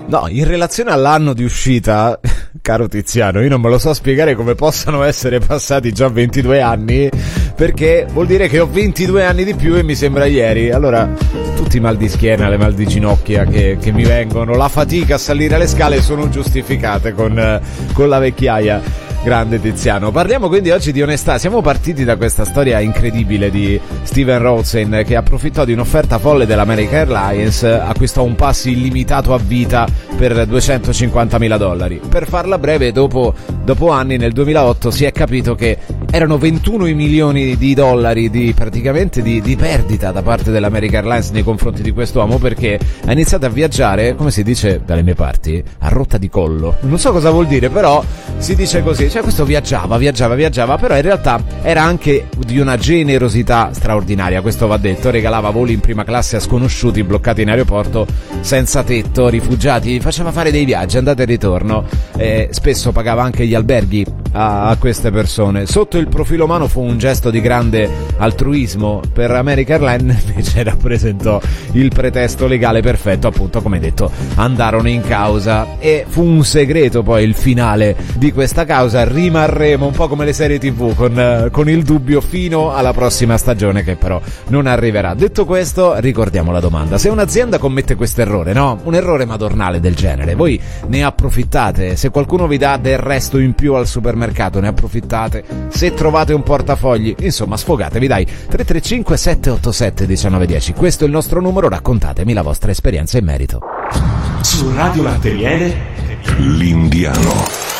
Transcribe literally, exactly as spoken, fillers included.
No, in relazione all'anno di uscita, caro Tiziano, io non me lo so spiegare come possano essere passati già ventidue anni, perché vuol dire che ho ventidue anni di più e mi sembra ieri. Allora, tutti i mal di schiena, le mal di ginocchia che, che mi vengono, la fatica a salire le scale sono giustificate con, con la vecchiaia. Grande Tiziano. Parliamo quindi oggi di onestà. Siamo partiti da questa storia incredibile di Steven Rothstein, che approfittò di un'offerta folle dell'American Airlines, acquistò un pass illimitato a vita per duecentocinquantamila dollari. Per farla breve, dopo, dopo anni, nel duemilaotto, si è capito che erano ventuno i milioni di dollari di praticamente di, di perdita da parte dell'American Airlines nei confronti di quest'uomo, perché ha iniziato a viaggiare, come si dice dalle mie parti, a rotta di collo. Non so cosa vuol dire, però si dice così. Cioè questo viaggiava, viaggiava, viaggiava, però in realtà era anche di una generosità straordinaria, questo va detto. Regalava voli in prima classe a sconosciuti bloccati in aeroporto, senza tetto, rifugiati, faceva fare dei viaggi, andata e ritorno, eh, spesso pagava anche gli alberghi a, a queste persone. Sotto il profilo umano fu un gesto di grande altruismo, per American Airlines invece rappresentò il pretesto legale perfetto, appunto, come detto, andarono in causa e fu un segreto poi il finale di questa causa. Rimarremo un po' come le serie tv con, con il dubbio fino alla prossima stagione, che però non arriverà. Detto questo, ricordiamo la domanda: se un'azienda commette questo errore, no? Un errore madornale del genere, voi ne approfittate? Se qualcuno vi dà del resto in più al supermercato, ne approfittate? Se trovate un portafogli, insomma, sfogatevi, dai. Tre tre cinque sette otto sette uno nove uno zero, questo è il nostro numero, raccontatemi la vostra esperienza in merito. Su Radio Latte viene L'Indiano.